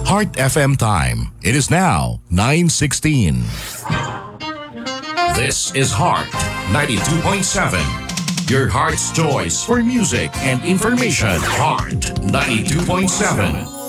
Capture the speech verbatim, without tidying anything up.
Heart F M time. It is now nine sixteen. This is Heart ninety-two point seven. Your heart's choice for music and information. Heart ninety-two point seven.